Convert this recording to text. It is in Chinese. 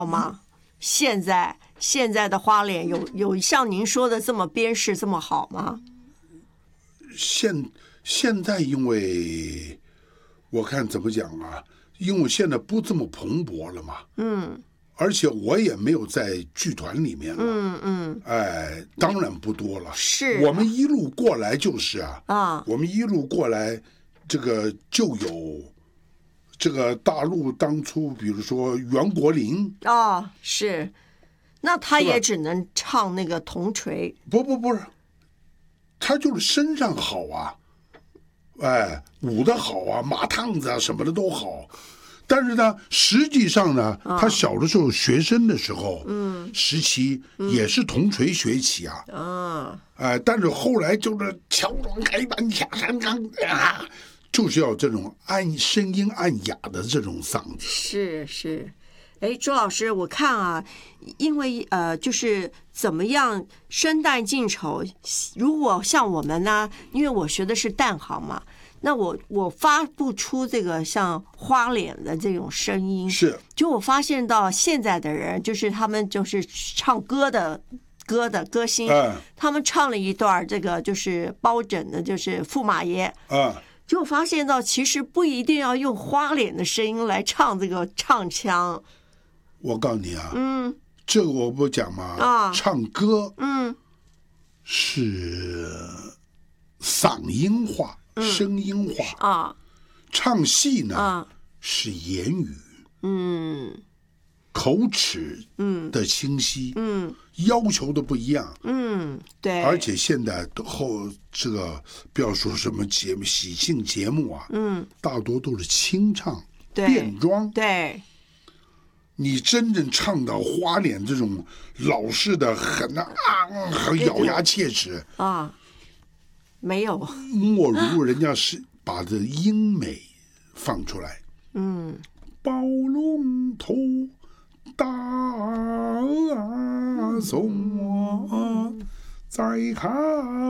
好吗？现在的花脸有像您说的这么编饰这么好吗？ 现在因为我看怎么讲啊，因为现在不这么蓬勃了嘛，而且我也没有在剧团里面了，哎，当然不多了。 是我们一路过来就是啊，我们一路过来，这个就有这个大陆当初，比如说袁国林是，那他是吧也只能唱那个铜锤。 不是，他就是身上好啊，哎，舞得好啊，马趟子啊什么的都好。但是呢，实际上呢，他小的时候学生的时候，时期也是铜锤学起啊，哎，但是后来就是乔装开板下山岗啊，就是要这种声音暗哑的这种嗓子。 是，哎，周老师，我看啊，因为就是怎么样生旦净丑，如果像我们呢，因为我学的是旦行嘛。那我发不出这个像花脸的这种声音， 是， 就我发现到现在的人，就是他们就是唱歌的歌星，他们唱了一段这个就是包拯的，就是驸马爷，就发现到其实不一定要用花脸的声音来唱这个唱腔。 我告诉你啊，这个我不讲嘛，唱歌，是嗓音化。声音化唱戏呢是言语，口齿的清晰，要求的不一样， 对， 而且现在这个不要说什么喜庆节目啊，大多都是清唱变装， 对。 你真正唱到花脸这种老式的很咬牙切齿没有， 莫如人家是把这英美放出来，包龙头大松在看。